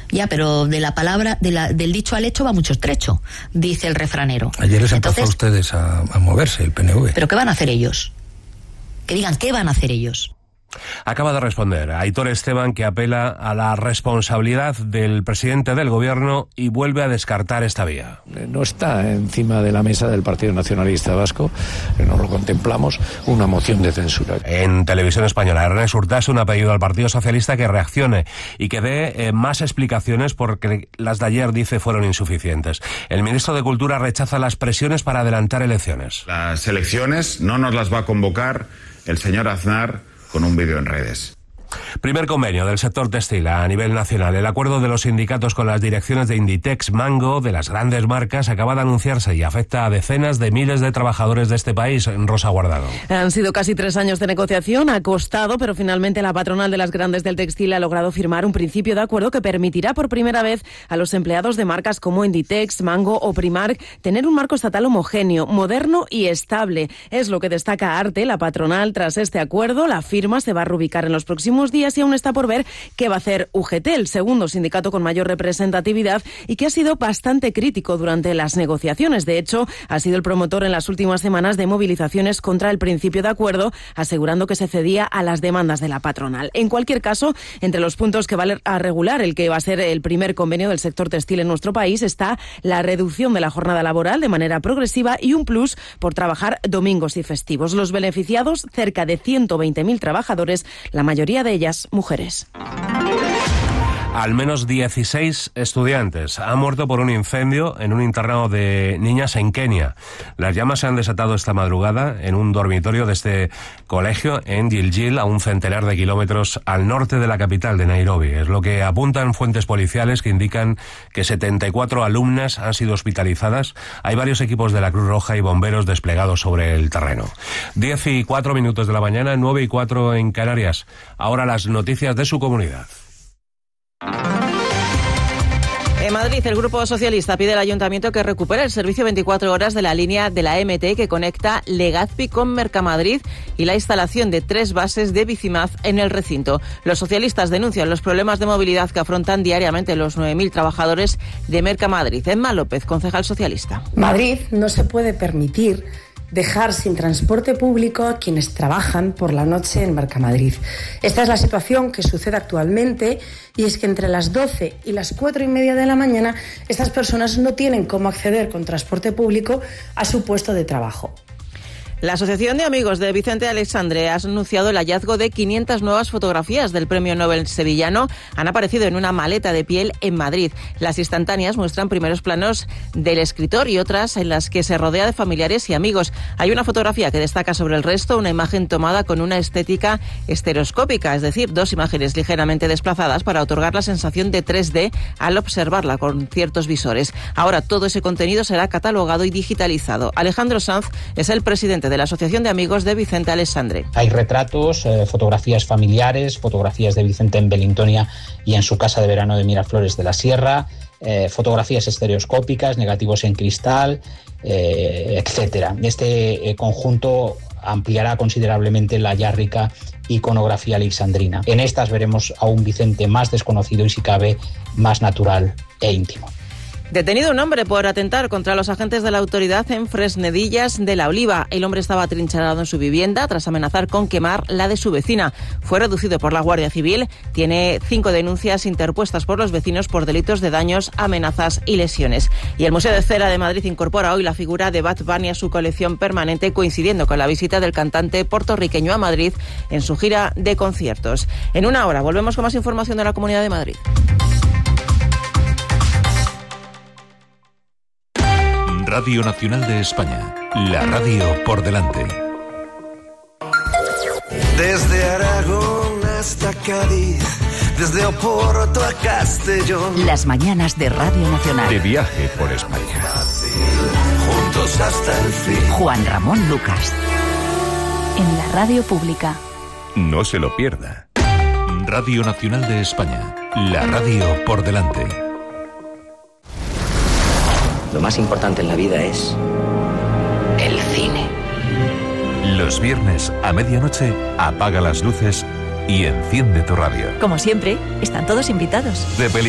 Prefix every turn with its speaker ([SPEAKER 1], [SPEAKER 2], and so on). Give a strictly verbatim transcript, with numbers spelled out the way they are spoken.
[SPEAKER 1] Ya, pero de la palabra, de la, del dicho al hecho va mucho estrecho, dice el refranero.
[SPEAKER 2] Ayer les
[SPEAKER 1] Entonces,
[SPEAKER 2] empezó a ustedes a, a moverse el P N V.
[SPEAKER 1] ¿Pero qué van a hacer ellos? Que digan, ¿qué van a hacer ellos?
[SPEAKER 3] Acaba de responder Aitor Esteban, que apela a la responsabilidad del presidente del gobierno y vuelve a descartar esta vía.
[SPEAKER 4] No está encima de la mesa del Partido Nacionalista Vasco, no lo contemplamos, una moción de censura.
[SPEAKER 3] En Televisión Española, Ernest Urtasun ha pedido al Partido Socialista que reaccione y que dé eh, más explicaciones porque las de ayer, dice, fueron insuficientes. El ministro de Cultura rechaza las presiones para adelantar elecciones.
[SPEAKER 5] Las elecciones no nos las va a convocar el señor Aznar con un vídeo en redes.
[SPEAKER 3] Primer convenio del sector textil a nivel nacional. El acuerdo de los sindicatos con las direcciones de Inditex, Mango, de las grandes marcas, acaba de anunciarse y afecta a decenas de miles de trabajadores de este país. Rosa Guardado.
[SPEAKER 6] Han sido casi tres años de negociación, ha costado, pero finalmente la patronal de las grandes del textil ha logrado firmar un principio de acuerdo que permitirá por primera vez a los empleados de marcas como Inditex, Mango o Primark tener un marco estatal homogéneo, moderno y estable. Es lo que destaca Arte, la patronal. Tras este acuerdo, la firma se va a reubicar en los próximos días y aún está por ver qué va a hacer U G T, el segundo sindicato con mayor representatividad y que ha sido bastante crítico durante las negociaciones. De hecho, ha sido el promotor en las últimas semanas de movilizaciones contra el principio de acuerdo, asegurando que se cedía a las demandas de la patronal. En cualquier caso, entre los puntos que va a regular el que va a ser el primer convenio del sector textil en nuestro país está la reducción de la jornada laboral de manera progresiva y un plus por trabajar domingos y festivos. Los beneficiados, cerca de ciento veinte mil trabajadores, la mayoría de ellas mujeres.
[SPEAKER 3] Al menos dieciséis estudiantes han muerto por un incendio en un internado de niñas en Kenia. Las llamas se han desatado esta madrugada en un dormitorio de este colegio en Gilgil, a un centenar de kilómetros al norte de la capital de Nairobi. Es lo que apuntan fuentes policiales que indican que setenta y cuatro alumnas han sido hospitalizadas. Hay varios equipos de la Cruz Roja y bomberos desplegados sobre el terreno. Diez y cuatro minutos de la mañana, nueve y cuatro en Canarias. Ahora las noticias de su comunidad.
[SPEAKER 6] En Madrid, el Grupo Socialista pide al Ayuntamiento que recupere el servicio veinticuatro horas de la línea de la M T que conecta Legazpi con Mercamadrid y la instalación de tres bases de Bicimaz en el recinto. Los socialistas denuncian los problemas de movilidad que afrontan diariamente los nueve mil trabajadores de Mercamadrid. Emma López, concejal socialista.
[SPEAKER 7] Madrid no se puede permitir dejar sin transporte público a quienes trabajan por la noche en Mercamadrid. Esta es la situación que sucede actualmente y es que entre las doce y las cuatro y media de la mañana estas personas no tienen cómo acceder con transporte público a su puesto de trabajo.
[SPEAKER 6] La Asociación de Amigos de Vicente Aleixandre ha anunciado el hallazgo de quinientas nuevas fotografías del premio Nobel sevillano. Han aparecido en una maleta de piel en Madrid. Las instantáneas muestran primeros planos del escritor y otras en las que se rodea de familiares y amigos. Hay una fotografía que destaca sobre el resto, una imagen tomada con una estética estereoscópica, es decir, dos imágenes ligeramente desplazadas para otorgar la sensación de tres D al observarla con ciertos visores. Ahora todo ese contenido será catalogado y digitalizado. Alejandro Sanz es el presidente de la Asociación de Amigos de Vicente Aleixandre.
[SPEAKER 8] Hay retratos, eh, fotografías familiares, fotografías de Vicente en Belintonia y en su casa de verano de Miraflores de la Sierra, eh, fotografías estereoscópicas, negativos en cristal, eh, etcétera. Este eh, conjunto ampliará considerablemente la ya rica iconografía alexandrina. En estas veremos a un Vicente más desconocido y, si cabe, más natural e íntimo.
[SPEAKER 6] Detenido un hombre por atentar contra los agentes de la autoridad en Fresnedillas de la Oliva. El hombre estaba atrincherado en su vivienda tras amenazar con quemar la de su vecina. Fue reducido por la Guardia Civil. Tiene cinco denuncias interpuestas por los vecinos por delitos de daños, amenazas y lesiones. Y el Museo de Cera de Madrid incorpora hoy la figura de Bad Bunny a su colección permanente, coincidiendo con la visita del cantante puertorriqueño a Madrid en su gira de conciertos. En una hora volvemos con más información de la Comunidad de Madrid.
[SPEAKER 9] Radio Nacional de España, la radio por delante.
[SPEAKER 10] Desde Aragón hasta Cádiz, desde Oporto a Castellón.
[SPEAKER 11] Las mañanas de Radio Nacional.
[SPEAKER 9] De viaje por España.
[SPEAKER 10] Juntos hasta el fin.
[SPEAKER 11] Juan Ramón Lucas.
[SPEAKER 12] En la radio pública.
[SPEAKER 9] No se lo pierda. Radio Nacional de España, la radio por delante.
[SPEAKER 13] Lo más importante en la vida es el cine.
[SPEAKER 9] Los viernes a medianoche apaga las luces y enciende tu radio.
[SPEAKER 12] Como siempre, están todos invitados.
[SPEAKER 9] De peli-